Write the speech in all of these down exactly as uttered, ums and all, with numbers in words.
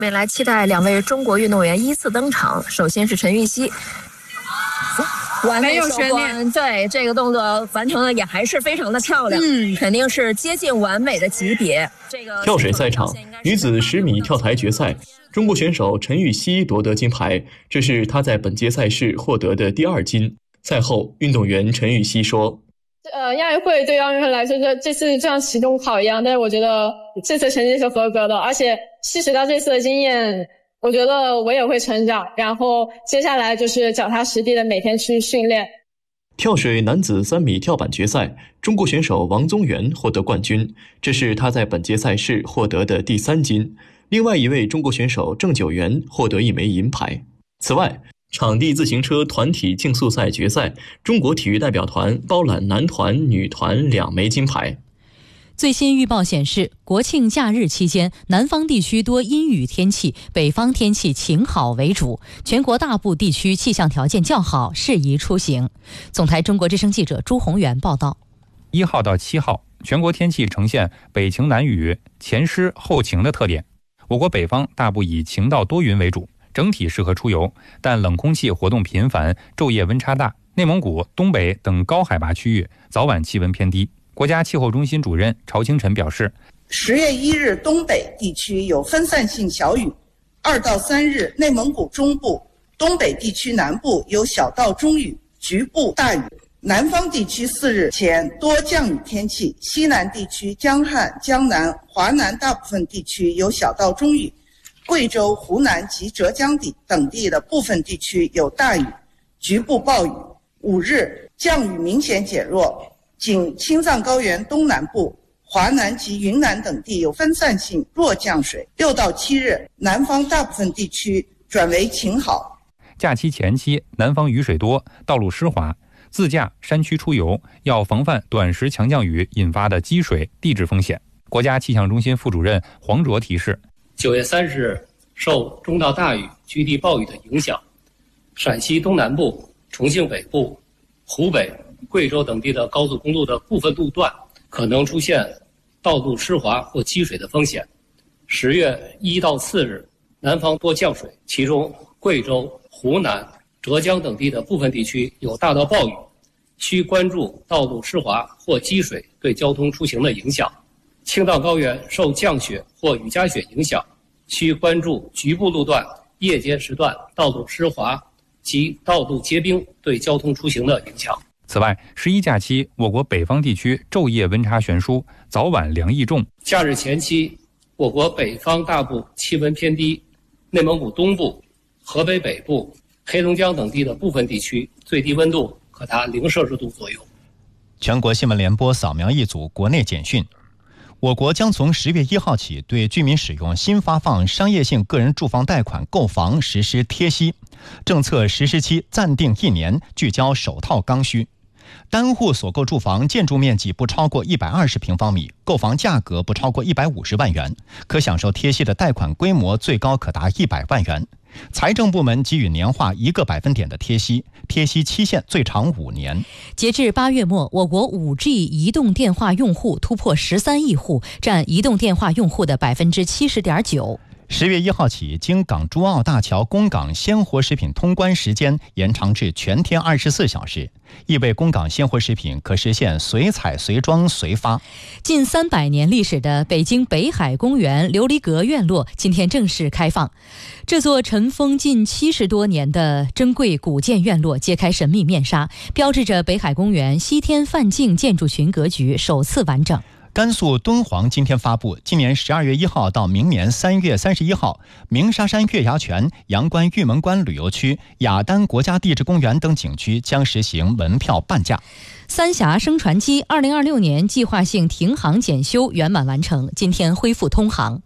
未来期待两位中国运动员依次登场，首先是陈芋汐。完美收官，对这个动作完成的也还是非常的漂亮，嗯，肯定是接近完美的级别。这个跳水赛场，女子十米跳台决赛，中国选手陈芋汐夺得金牌，这是她在本届赛事获得的第二金。赛后，运动员陈芋汐说：“ 呃，亚运会对奥运会来说，这这次就像期中考一样，但是我觉得这次成绩是合格的，而且吸取到这次的经验。”我觉得我也会成长，然后接下来就是脚踏实地的每天去训练。 跳水男子三米跳板决赛，中国选手王宗源获得冠军，这是他在本届赛事获得的第三金。另外一位中国选手郑九元获得一枚银牌。此外，场地自行车团体竞速赛决赛，中国体育代表团包揽男团、女团两枚金牌。 最新预报显示，国庆假日期间，南方地区多阴雨天气，北方天气晴好为主，全国大部地区气象条件较好，适宜出行。总台中国之声记者朱宏元报道。 一号到七号，全国天气呈现北晴南雨、前湿后晴的特点。我国北方大部以晴到多云为主，整体适合出游，但冷空气活动频繁，昼夜温差大。内蒙古、东北等高海拔区域早晚气温偏低。国家气候中心主任曹清晨表示， 十月一日东北地区有分散性小雨，二到三日内蒙古中部、东北地区南部有小到中雨，局部大雨。南方地区四日前多降雨天气，西南地区江汉、江南、华南大部分地区有小到中雨，贵州、湖南及浙江地等地的部分地区有大雨，局部暴雨。五日降雨明显减弱，仅青藏高原东南部、华南及云南等地有分散性弱降水。六到七日，南方大部分地区转为晴好。 假期前期，南方雨水多，道路湿滑，自驾山区出游要防范短时强降雨引发的积水、地质风险。国家气象中心副主任黄卓提示， 九月三十日，受中到大雨、局地暴雨的影响，陕西东南部、重庆北部、湖北、贵州等地的高速公路的部分路段可能出现道路湿滑或积水的风险。十月一到四日，南方多降水，其中贵州、湖南、浙江等地的部分地区有大到暴雨，需关注道路湿滑或积水对交通出行的影响。青藏高原受降雪或雨夹雪影响，需关注局部路段夜间时段道路湿滑及道路结冰对交通出行的影响。 此外，十一假期，我国北方地区昼夜温差悬殊，早晚凉意重。 假日前期，我国北方大部气温偏低，内蒙古东部、河北北部、黑龙江等地的部分地区最低温度可达零摄氏度左右。 全国新闻联播扫描一组国内简讯。我国将从十月一号起对居民使用新发放商业性个人住房贷款购房实施贴息，政策实施期暂定一年，聚焦首套刚需。单户所购住房建筑面积不超过一百二十平方米，购房价格不超过一百五十万元，可享受贴息的贷款规模最高可达一百万元。财政部门给予年化一个百分点的贴息，贴息期限最长五年。 截至八月末，我国 五 G 移动电话用户突破十三亿户，占移动电话用户的百分之七十点九。 十月一号起，经港珠澳大桥供港鲜活食品通关时间延长至全天二十四小时，意味供港鲜活食品可实现随采随装随发。 近三百年历史的北京北海公园琉璃阁院落今天正式开放，这座尘封近七十多年的珍贵古建院落揭开神秘面纱，标志着北海公园西天梵境建筑群格局首次完整。 甘肃敦煌今天发布，今年十二月一号到明年三月三十一号，鸣沙山月牙泉、阳关玉门关旅游区、雅丹国家地质公园等景区将实行门票半价。 三峡升船机二零二六年计划性停航检修圆满完成，今天恢复通航。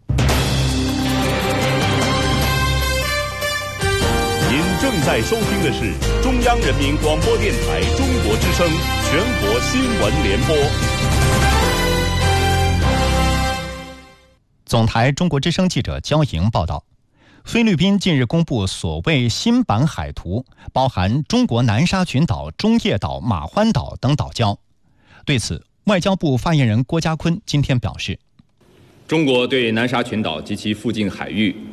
您正在收听的是中央人民广播电台中国之声全国新闻联播。 总台中国之声记者焦莹报道，菲律宾近日公布所谓新版海图，包含中国南沙群岛、中业岛、马欢岛等岛礁。对此，外交部发言人郭家坤今天表示， 中国对南沙群岛及其附近海域